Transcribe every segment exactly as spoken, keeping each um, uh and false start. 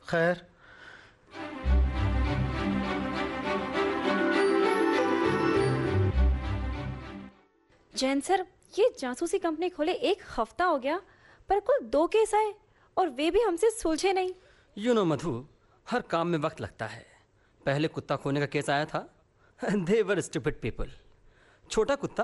खैर, जैन सर, ये जासूसी कंपनी खोले एक हफ्ता हो गया, पर कुल दो केस आए और वे भी हमसे सुलझे नहीं। यू नो मधु, हर काम में वक्त लगता है। पहले कुत्ता खोने का केस आया था। दे वर स्टूपिड पीपल। छोटा कुत्ता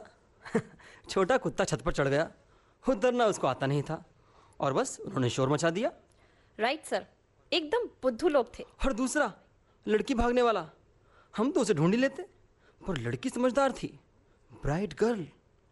छोटा कुत्ता छत पर चढ़ गया, उतरना उसको आता नहीं था और बस उन्होंने शोर मचा दिया। राइट सर, एकदम बुद्धू लोग थे। और दूसरा लड़की भागने वाला, हम तो उसे ढूंढ ही लेते, पर लड़की समझदार थी, ब्राइट गर्ल।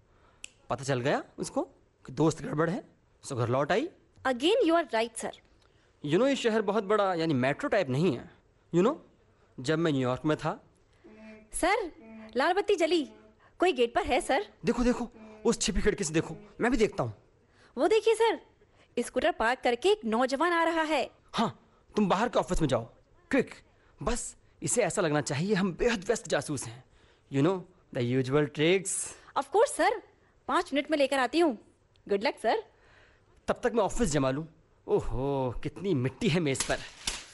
पता चल गया उसको कि दोस्त गड़बड़ है, सो घर लौट आई। Again you are right sir. You know ये शहर बहुत बड़ा, यानी मेट्रो टाइप नहीं है। यू नो जब मैं न्यूयॉर्क में था। सर, लाल बत्ती जली, कोई गेट पर है सर। देखो देखो, उस छिपी खिड़की से देखो, मैं भी देखता हूँ। वो देखिए सर, स्कूटर पार्क करके एक नौजवान आ रहा है। हाँ, तुम बाहर के ऑफिस में जाओ, क्विक। बस इसे ऐसा लगना चाहिए हम बेहद व्यस्त जासूस हैं। You know the usual tricks. Of course sir, पाँच मिनट में लेकर आती हूँ। Good luck sir. तब तक मैं ऑफिस जमा लूँ। ओहो, कितनी मिट्टी है मेज पर,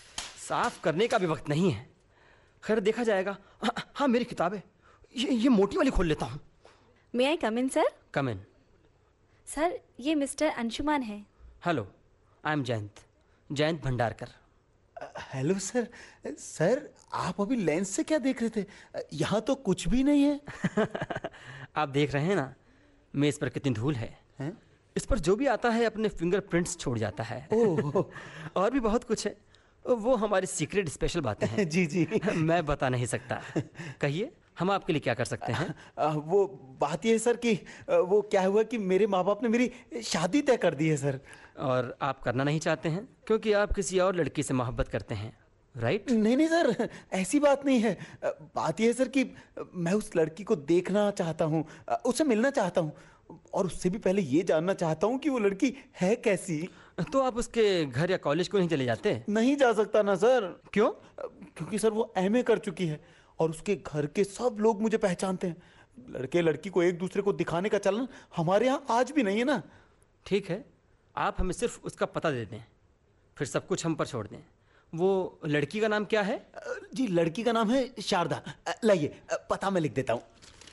साफ करने का भी वक्त नहीं है। खैर देखा जाएगा। हाँ, हाँ मेरी किताबें, ये ये मोटी वाली खोल लेता हूँ। मे आई कम इन सर? कम इन। सर, ये मिस्टर अंशुमान है। Hello, I am Jayant, Jayant Bhandarkar. Hello sir. Sir, आप अभी लेंस से क्या देख रहे थे? यहाँ तो कुछ भी नहीं है। आप देख रहे हैं ना, मेज पर कितनी धूल है, हैं? इस पर जो भी आता है अपने फिंगरप्रिंट्स छोड़ जाता है। ओह। और भी बहुत कुछ है, वो हमारी सीक्रेट स्पेशल बातें हैं। जी जी। मैं बता नहीं सकता। कहिए, हम आपके लिए क्या कर सकते हैं? आ, वो बात ये है सर कि आ, वो क्या हुआ कि मेरे माँ बाप ने मेरी शादी तय कर दी है सर। और आप करना नहीं चाहते हैं क्योंकि आप किसी और लड़की से मोहब्बत करते हैं, राइट? नहीं नहीं सर, ऐसी बात नहीं है। आ, बात ये है सर कि मैं उस लड़की को देखना चाहता हूँ, आ, उससे मिलना चाहता हूँ, और उससे भी पहले ये जानना चाहता हूँ कि वो लड़की है कैसी। तो आप उसके घर या कॉलेज को नहीं चले जाते? नहीं जा सकता ना सर। क्यों? क्योंकि सर वो एम ए कर चुकी है और उसके घर के सब लोग मुझे पहचानते हैं। लड़के लड़की को एक दूसरे को दिखाने का चलन हमारे यहाँ आज भी नहीं है ना। ठीक है, आप हमें सिर्फ उसका पता दे दें, फिर सब कुछ हम पर छोड़ दें। वो लड़की का नाम क्या है? जी, लड़की का नाम है शारदा। लाइए, पता मैं लिख देता हूँ।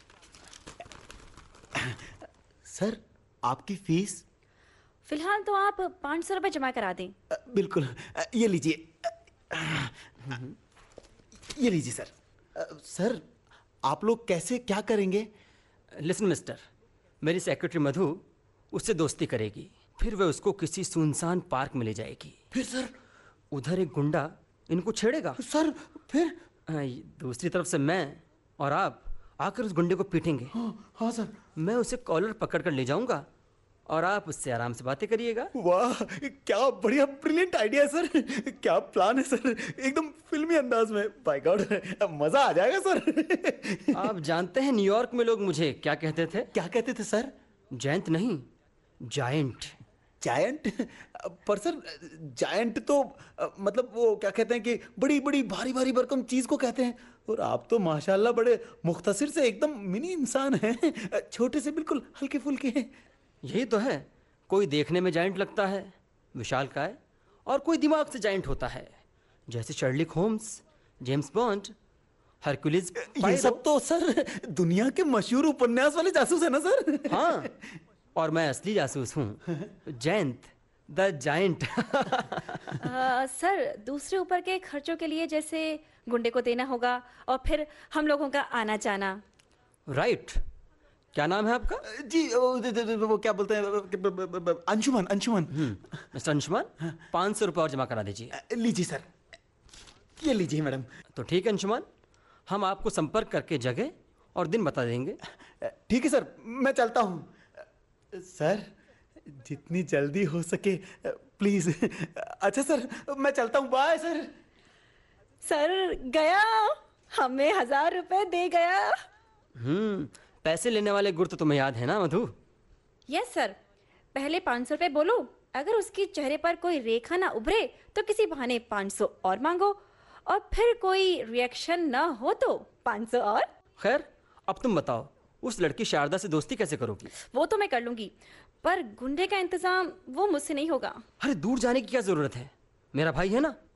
सर, आपकी फीस? फिलहाल तो आप पाँच सौ रुपये जमा करा दें। बिल्कुल, ये लीजिए। ये लीजिए सर। सर, आप लोग कैसे क्या करेंगे? लिसन मिस्टर, मेरी सेक्रेटरी मधु उससे दोस्ती करेगी, फिर वह उसको किसी सुनसान पार्क में ले जाएगी। फिर सर? उधर एक गुंडा इनको छेड़ेगा। सर फिर? दूसरी तरफ से मैं और आप आकर उस गुंडे को पीटेंगे। हाँ, हाँ सर। मैं उसे कॉलर पकड़कर ले जाऊंगा और आप उससे आराम से बातें करिएगा। वाह, क्या बढ़िया ब्रिलियंट आइडिया है सर। क्या प्लान है सर, एकदम फिल्मी अंदाज में। बाय गॉड, मजा आ जाएगा सर। आप जानते हैं न्यूयॉर्क में लोग मुझे क्या कहते थे? क्या कहते थे सर? जयंत नहीं, जायंट। जायंट? पर सर, जायंट तो मतलब वो क्या कहते हैं कि बड़ी बड़ी भारी भारी भरकम चीज को कहते हैं, और आप तो माशाल्लाह बड़े मुख्तसर से एकदम मिनी इंसान हैं, छोटे से बिल्कुल हल्के फुल्के हैं। यही तो है, कोई देखने में जायंट लगता है, विशालकाय, और कोई दिमाग से जायंट होता है, जैसे शर्लिक होम्स, जेम्स बॉन्ड, हरकुलिस। ये सब तो सर दुनिया के मशहूर उपन्यास वाले जासूस है ना सर? हाँ, और मैं असली जासूस हूँ, जयंत द जायंट। सर, दूसरे ऊपर के खर्चों के लिए जैसे गुंडे को देना होगा और फिर हम लोगों का आना जाना। राइट। क्या नाम है आपका? जी, वो, वो क्या बोलते हैं, अंशुमन। अंशुमन। मिस्टर अंशुमन, पाँच सौ रुपये और जमा करा दीजिए। लीजिए सर, ये लीजिए मैडम। तो ठीक है अंशुमन, हम आपको संपर्क करके जगह और दिन बता देंगे। ठीक है सर, मैं चलता हूँ। सर, जितनी जल्दी हो सके प्लीज। अच्छा सर, मैं चलता हूँ। Bye sir. सर गया, हमें हजार रुपए दे गया। हम्म पैसे लेने वाले गुर तो तुम्हें याद है ना मधु? यस सर, पहले पाँच सौ रुपये बोलो, अगर उसके चेहरे पर कोई रेखा ना उभरे तो किसी बहाने पाँच सौ और मांगो, और फिर कोई रिएक्शन ना हो तो पाँच सौ और। खैर, अब तुम बताओ, उस लड़की शारदा से दोस्ती कैसे करोगी? वो तो मैं कर लूंगी, पर गुंडे का इंतजाम वो मुझसे नहीं होगा। अरे दूर जाने की क्या जरूरत है, मेरा भाई है ना,